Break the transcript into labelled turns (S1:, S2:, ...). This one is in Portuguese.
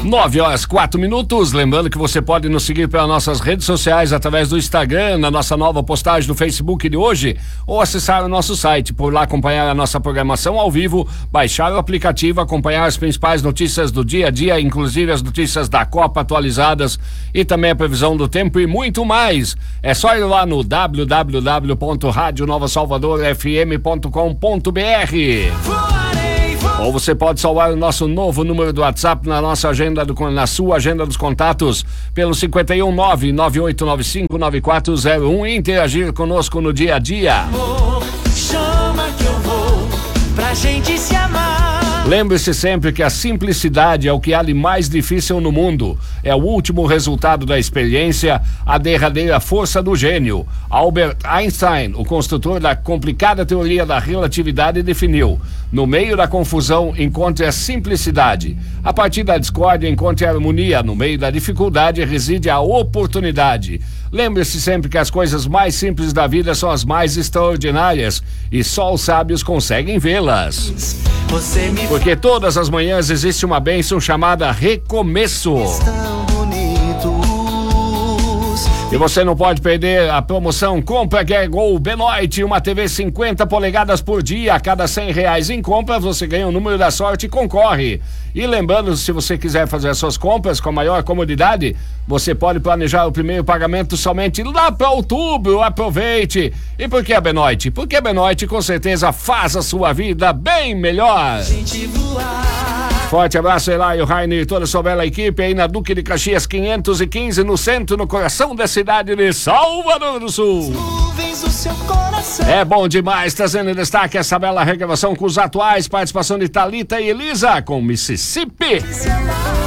S1: 9h04. Lembrando que você pode nos seguir pelas nossas redes sociais através do Instagram, na nossa nova postagem do Facebook de hoje, ou acessar o nosso site, por lá acompanhar a nossa programação ao vivo, baixar o aplicativo, acompanhar as principais notícias do dia a dia, inclusive as notícias da Copa atualizadas e também a previsão do tempo e muito mais. É só ir lá no www.radionovasalvadorfm.com.br. Ou você pode salvar o nosso novo número do WhatsApp na sua agenda dos contatos pelo 51998959401 e interagir conosco no dia a dia.
S2: Amor, chama que eu vou pra gente se amar.
S1: Lembre-se sempre que a simplicidade é o que há de mais difícil no mundo. É o último resultado da experiência, a derradeira força do gênio. Albert Einstein, o construtor da complicada teoria da relatividade, definiu: no meio da confusão, encontre a simplicidade. A partir da discórdia, encontre a harmonia. No meio da dificuldade, reside a oportunidade. Lembre-se sempre que as coisas mais simples da vida são as mais extraordinárias e só os sábios conseguem vê-las. Porque todas as manhãs existe uma bênção chamada recomeço. E você não pode perder a promoção Compra Quer Gol Benoit, uma TV 50 polegadas por dia. A cada R$100 em compra, você ganha o número da sorte e concorre. E lembrando, se você quiser fazer as suas compras com maior comodidade, você pode planejar o primeiro pagamento somente lá para outubro. Aproveite! E por que a Benoit? Porque a Benoit com certeza faz a sua vida bem melhor. Forte abraço, Elaio, Rainer e toda a sua bela equipe aí na Duque de Caxias 515, no centro, no coração da cidade de Salvador do Sul. É bom demais, trazendo em destaque essa bela regravação com os atuais, participação de Thalita e Elisa com Mississippi.